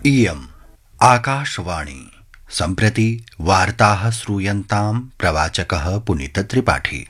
इयम् आकाशवाणी सम्प्रति वार्ताः श्रूयन्तां प्रवाचकः पुनीतत्रिपाठी।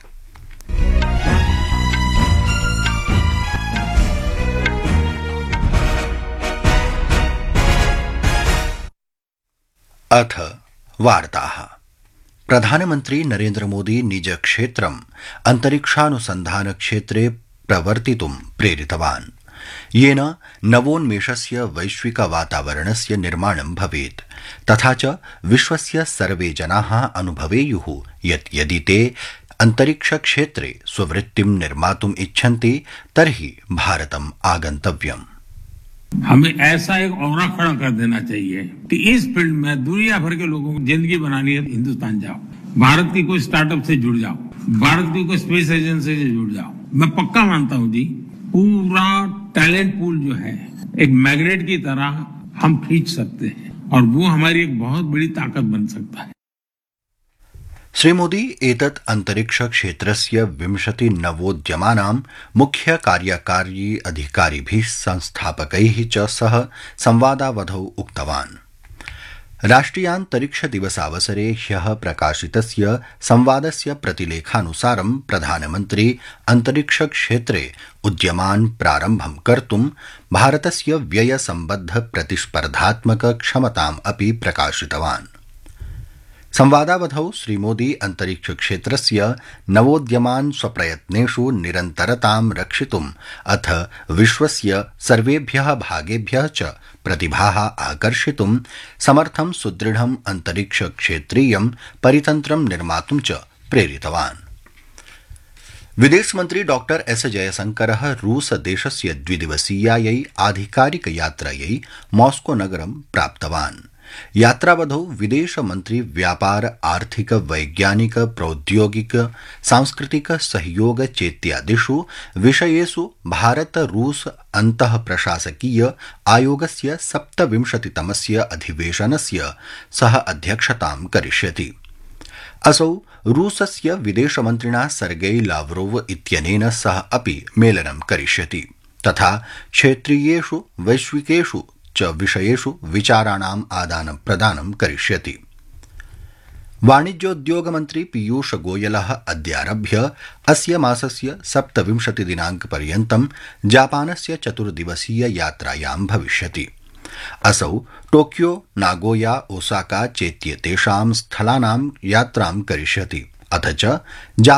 अथ वार्ताः। प्रधानमन्त्री नरेन्द्र मोदी निज क्षेत्रम् अन्तरिक्षानुसन्धान क्षेत्रे प्रवर्तितुं प्रेरितवान्, येन नवोन्मेषस्य वैश्विक वातावरणस्य निर्माणं भवेत्, तथा च विश्वस्य सर्वे जनाः अनुभवेयुः यत् यदि ते अन्तरिक्षक्षेत्रे स्ववृत्तिं निर्मातुम् इच्छन्ति तर्हि भारतम् आगन्तव्यम्। हमें ऐसा एक ऑरा खड़ा कर देना चाहिए कि इस फील्ड में दुनिया भर के लोगों को जिंदगी बनानी है, हिंदुस्तान जाओ, भारत की कोई स्टार्टअप से जुड़ जाओ, भारत की कोई स्पेस एजेंसी से जुड़ जाओ। मैं पक्का मानता हूं जी, पूरा टैलेंट पूल जो है एक मैग्नेट की तरह हम खींच सकते हैं और वो हमारी एक बहुत बड़ी ताकत बन सकता है। श्रीमोदी एतत् अन्तरिक्ष क्षेत्रस्य 20 नवोद्यमानां मुख्य कार्यकारी अधिकारिभिः संस्थापकैः च सह संवादावधौ उक्तवान्। राष्ट्रियान्तरिक्ष दिवसावसरे ह्यः प्रकाशितस्य संवादस्य प्रतिलेखानुसारं प्रधानमन्त्री अन्तरिक्ष क्षेत्रे उद्यमान् प्रारम्भं कर्तुं भारतस्य व्ययसम्बद्ध प्रतिस्पर्धात्मक क्षमताम् अपि प्रकाशितवान्। संवादावधौ श्रीमोदी अन्तरिक्ष क्षेत्रस्य नवोद्यमान् स्वप्रयत्नेषु निरन्तरतां रक्षितुम् अथ विश्वस्य सर्वेभ्यः भागेभ्यः च प्रतिभाः आकर्षितुं समर्थं सुदृढम् अन्तरिक्ष क्षेत्रीयं परितन्त्रं निर्मातुं च प्रेरितवान्। विदेशमन्त्री डॉक्टर एस जयशंकरः रूस देशस्य द्विदिवसीयायै आधिकारिक यात्रायै मॉस्को नगरं प्राप्तवान्। यात्रावधौ विदेशमन्त्री व्यापार, आर्थिक, वैज्ञानिक, प्रौद्योगिक, सांस्कृतिक सहयोग चेत्यादिषु विषयेषु भारत रूस अन्तः प्रशासकीय आयोगस्य 27तमस्य अधिवेशनस्य सह अध्यक्षतां करिष्यति। असौ रूसस्य विदेशमन्त्रिणा सर्गेई लाव्रोव इत्यनेन सह अपि मेलनं करिष्यति, तथा क्षेत्रीयेषु वैश्विकेषु च विषयेषु विचाराणाम् आदानं प्रदानं करिष्यति। वाणिज्योद्योगमन्त्री पीयूष गोयलः अद्यारभ्य अस्य मासस्य 27 दिनाङ्कपर्यन्तं जापानस्य 4 दिवसीय यात्रायां भविष्यति। असौ टोक्यो, नागोया, ओसाका चेत्येतेषां स्थलानां यात्रां करिष्यति, अथ च